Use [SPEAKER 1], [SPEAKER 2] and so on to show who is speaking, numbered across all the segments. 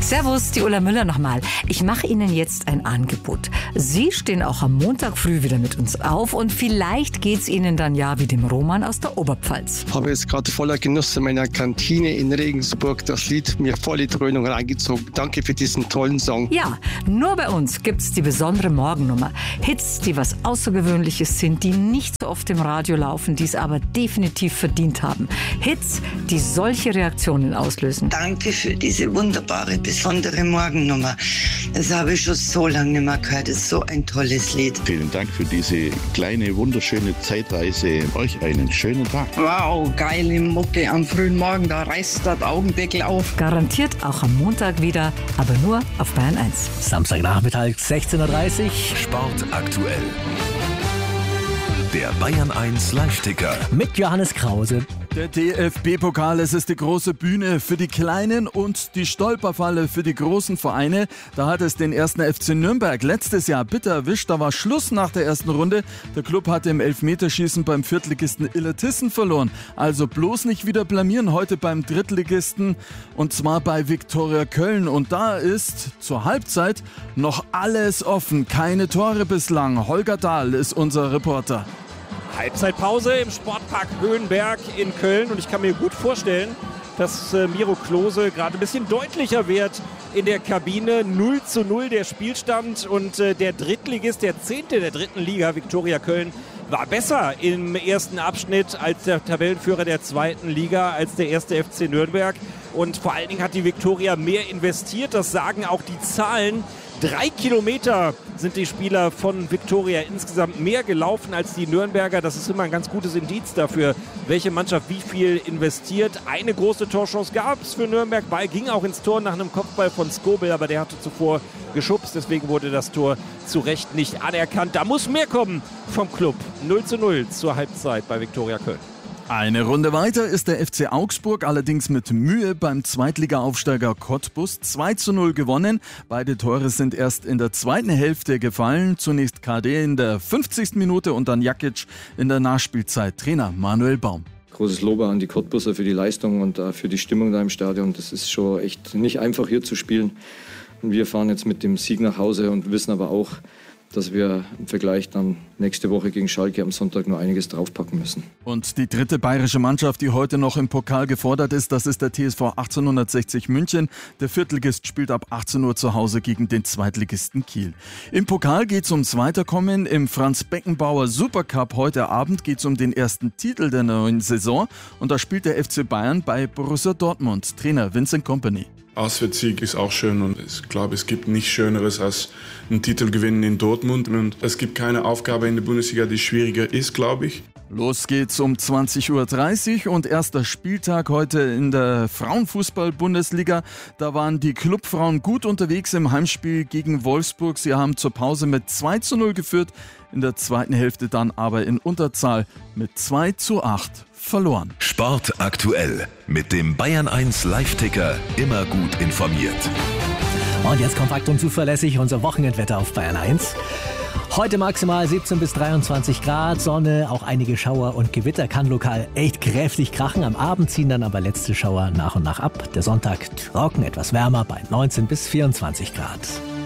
[SPEAKER 1] Servus, die Ulla Müller nochmal. Ich mache Ihnen jetzt ein Angebot. Sie stehen auch am Montag früh wieder mit uns auf und vielleicht geht's Ihnen dann ja wie dem Roman aus der Oberpfalz.
[SPEAKER 2] Ich habe jetzt gerade voller Genuss in meiner Kantine in Regensburg das Lied mir voll die Dröhnung reingezogen. Danke für diesen tollen Song.
[SPEAKER 1] Ja, nur bei uns gibt's die besondere Morgennummer. Hits, die was Außergewöhnliches sind, die nicht so oft im Radio laufen, die es aber definitiv verdient haben. Hits, die solche Reaktionen auslösen.
[SPEAKER 3] Danke für diese wunderbare, besondere Morgennummer. Das habe ich schon so lange nicht mehr gehört. Das ist so ein tolles Lied.
[SPEAKER 4] Vielen Dank für diese kleine, wunderschöne Zeitreise. Euch einen schönen Tag.
[SPEAKER 5] Wow, geile Mucke am frühen Morgen. Da reißt das Augendeckel auf.
[SPEAKER 1] Garantiert auch am Montag wieder, aber nur auf Bayern 1.
[SPEAKER 6] Samstagnachmittag 16:30 Uhr.
[SPEAKER 7] Sport aktuell. Der Bayern 1 Live-Ticker.
[SPEAKER 6] Mit Johannes Krause.
[SPEAKER 8] Der DFB-Pokal, es ist die große Bühne für die Kleinen und die Stolperfalle für die großen Vereine. Da hat es den 1. FC Nürnberg letztes Jahr bitter erwischt. Da war Schluss nach der ersten Runde. Der Club hatte im Elfmeterschießen beim Viertligisten Illertissen verloren. Also bloß nicht wieder blamieren heute beim Drittligisten und zwar bei Viktoria Köln. Und da ist zur Halbzeit noch alles offen. Keine Tore bislang. Holger Dahl ist unser Reporter.
[SPEAKER 9] Halbzeitpause im Sportpark Höhenberg in Köln und ich kann mir gut vorstellen, dass Miro Klose gerade ein bisschen deutlicher wird in der Kabine. 0:0 der Spielstand und der Drittligist, der 10. der dritten Liga, Viktoria Köln, war besser im ersten Abschnitt als der Tabellenführer der zweiten Liga, als der 1. FC Nürnberg. Und vor allen Dingen hat die Viktoria mehr investiert, das sagen auch die Zahlen. 3 Kilometer sind die Spieler von Viktoria insgesamt mehr gelaufen als die Nürnberger. Das ist immer ein ganz gutes Indiz dafür, welche Mannschaft wie viel investiert. Eine große Torchance gab es für Nürnberg. Ball ging auch ins Tor nach einem Kopfball von Skobel, aber der hatte zuvor geschubst. Deswegen wurde das Tor zu Recht nicht anerkannt. Da muss mehr kommen vom Club. 0:0 zur Halbzeit bei Viktoria Köln.
[SPEAKER 8] Eine Runde weiter ist der FC Augsburg allerdings mit Mühe beim Zweitliga-Aufsteiger Cottbus 2:0 gewonnen. Beide Tore sind erst in der zweiten Hälfte gefallen. Zunächst KD in der 50. Minute und dann Jakic in der Nachspielzeit. Trainer Manuel Baum.
[SPEAKER 10] Großes Lob an die Cottbuser für die Leistung und für die Stimmung da im Stadion. Das ist schon echt nicht einfach hier zu spielen. Und wir fahren jetzt mit dem Sieg nach Hause und wissen aber auch, dass wir im Vergleich dann nächste Woche gegen Schalke am Sonntag nur einiges draufpacken müssen.
[SPEAKER 8] Und die dritte bayerische Mannschaft, die heute noch im Pokal gefordert ist, das ist der TSV 1860 München. Der Viertligist spielt ab 18 Uhr zu Hause gegen den Zweitligisten Kiel. Im Pokal geht es ums Weiterkommen. Im Franz-Beckenbauer Supercup heute Abend geht es um den ersten Titel der neuen Saison. Und da spielt der FC Bayern bei Borussia Dortmund. Trainer Vincent Kompany.
[SPEAKER 11] Auswärtssieg ist auch schön und ich glaube, es gibt nichts Schöneres als einen Titel gewinnen in Dortmund. Und es gibt keine Aufgabe in der Bundesliga, die schwieriger ist, glaube ich.
[SPEAKER 8] Los geht's um 20:30 Uhr und erster Spieltag heute in der Frauenfußball-Bundesliga. Da waren die Clubfrauen gut unterwegs im Heimspiel gegen Wolfsburg. Sie haben zur Pause mit 2:0 geführt, in der zweiten Hälfte dann aber in Unterzahl mit 2:8 verloren.
[SPEAKER 7] Sport aktuell mit dem Bayern 1 Live-Ticker, immer gut informiert.
[SPEAKER 6] Und jetzt kompakt und zuverlässig unser Wochenendwetter auf Bayern 1. Heute maximal 17 bis 23 Grad, Sonne, auch einige Schauer und Gewitter, kann lokal echt kräftig krachen. Am Abend ziehen dann aber letzte Schauer nach und nach ab. Der Sonntag trocken, etwas wärmer bei 19 bis 24 Grad.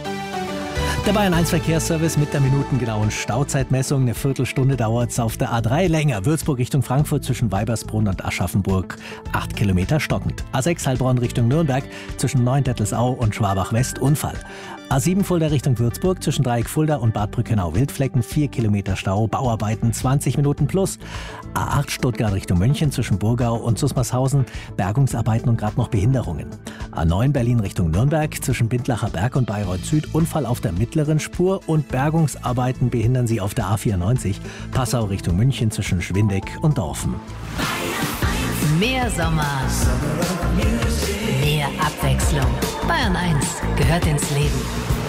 [SPEAKER 6] Der Bayern 1 Verkehrsservice mit der minutengenauen Stauzeitmessung. Eine Viertelstunde dauert es auf der A3 länger. Würzburg Richtung Frankfurt zwischen Weibersbrunn und Aschaffenburg 8 Kilometer stockend. A6 Heilbronn Richtung Nürnberg zwischen Neuendettelsau und Schwabach West Unfall. A7 Fulda Richtung Würzburg zwischen Dreieck Fulda und Bad Brückenau-Wildflecken 4 Kilometer Stau, Bauarbeiten 20 Minuten plus. A8 Stuttgart Richtung München zwischen Burgau und Susmarshausen, Bergungsarbeiten und gerade noch Behinderungen. A9 Berlin Richtung Nürnberg zwischen Bindlacher Berg und Bayreuth Süd, Unfall auf der mittleren Spur und Bergungsarbeiten behindern sie auf der A94. Passau Richtung München zwischen Schwindeck und Dorfen.
[SPEAKER 12] Mehr Sommer, mehr Abwechslung. Bayern 1 gehört ins Leben.